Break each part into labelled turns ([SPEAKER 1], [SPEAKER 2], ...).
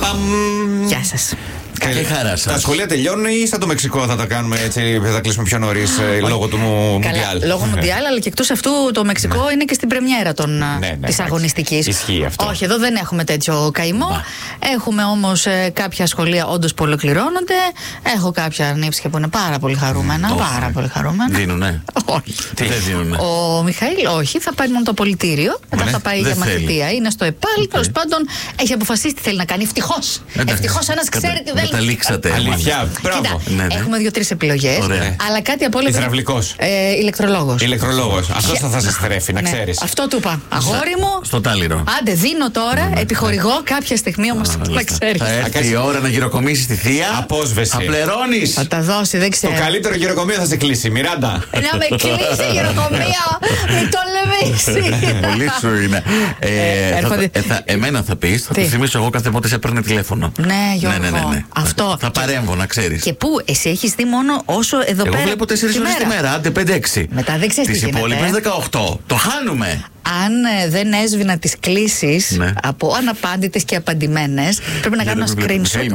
[SPEAKER 1] Γεια σας.
[SPEAKER 2] Καλή χαρά σας.
[SPEAKER 3] Τα σχολεία τελειώνουν ή σαν το Μεξικό θα τα κάνουμε έτσι, θα τα κλείσουμε πιο νωρίς λόγω του Μουντιάλ?
[SPEAKER 1] Λόγω Μουντιάλ, αλλά και εκτός αυτού το Μεξικό είναι και στην πρεμιέρα της αγωνιστικής.
[SPEAKER 3] Ισχύει αυτό.
[SPEAKER 1] Όχι, εδώ δεν έχουμε τέτοιο καημό. Έχουμε όμως κάποια σχολεία όντως που ολοκληρώνονται. Έχω κάποια νύψια που είναι πάρα πολύ χαρούμενα. Πάρα πολύ χαρούμενα.
[SPEAKER 2] Δίνουνε?
[SPEAKER 1] Όχι.
[SPEAKER 2] Τι δεν δίνουνε?
[SPEAKER 1] Ο Μιχαήλ, όχι, θα πάει μόνο το απολυτήριο. Μετά θα πάει για μαθητεία. Είναι στο ΕΠΑΛ. Τέλος πάντων, έχει αποφασίσει τι θέλει να κάνει. Ευτυχώς. Ευτυχώς ένας ξέρει τι θέλει.
[SPEAKER 2] Τα λήξατε.
[SPEAKER 3] Αλήθεια. Μπράβο.
[SPEAKER 1] Έχουμε 2-3 επιλογές. Αλλά κάτι από όλα.
[SPEAKER 3] Υδραυλικός.
[SPEAKER 1] Ηλεκτρολόγος.
[SPEAKER 3] Ηλεκτρολόγος. Αυτός θα σε στρέφει, να ξέρεις.
[SPEAKER 1] Αυτό του είπα. Αγόρι μου.
[SPEAKER 2] Στο Τάλιρο.
[SPEAKER 1] Άντε, δίνω τώρα, επιχορηγώ κάποια στιγμή όμως να ξέρεις.
[SPEAKER 2] Θα έρθει η ώρα να γυροκομίσεις τη θεία.
[SPEAKER 3] Απόσβεση.
[SPEAKER 2] Θα πληρώνεις.
[SPEAKER 1] Θα τα δώσει, δεν ξέρω.
[SPEAKER 3] Το καλύτερο γυροκομείο θα σε κλείσει, Μιράντα.
[SPEAKER 1] Να με κλείσει η γυροκομεία. Μην το λεβίσει.
[SPEAKER 2] Πολύ σου είναι. Εμένα θα πεις, θα τη θυμίσω εγώ κάθε πότε σε παίρνει τηλέφωνο.
[SPEAKER 1] Ναι, Γιώργο.
[SPEAKER 2] Ναι.
[SPEAKER 1] Αυτό.
[SPEAKER 2] Θα παρέμβω, να ξέρεις.
[SPEAKER 1] Και πού, εσύ έχεις δει μόνο όσο εδώ πέρα.
[SPEAKER 2] Εγώ βλέπω 4 ώρες τη μέρα, άντε 5-6.
[SPEAKER 1] Μετά δεν ξέρεις τι γίνεται.
[SPEAKER 2] Τις υπόλοιπες 18. Το χάνουμε.
[SPEAKER 1] Αν δεν έσβηνα τις κλήσεις από αναπάντητες και απαντημένες, πρέπει να κάνω ένα screenshot.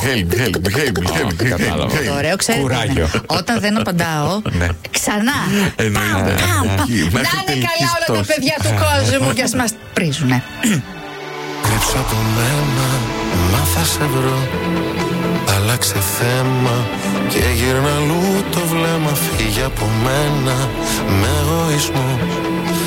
[SPEAKER 1] Το ωραίο, ξέρετε. Όταν δεν απαντάω, ξανά. Να είναι καλά όλα τα παιδιά του κόσμου και ας μας πρίζουνε.
[SPEAKER 4] Κρύψε από μένα, μα θα σε βρω. Άλλαξε θέμα και γύρνα αλλού το βλέμμα. Φύγε από μένα με εγωισμό.